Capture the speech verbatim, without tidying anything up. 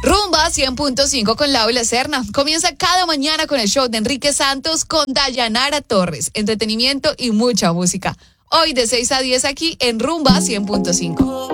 Rumba cien punto cinco con Laura Serna. Comienza cada mañana con el show de Enrique Santos con Dayanara Torres. Entretenimiento y mucha música. Hoy de seis a diez aquí en Rumba cien punto cinco.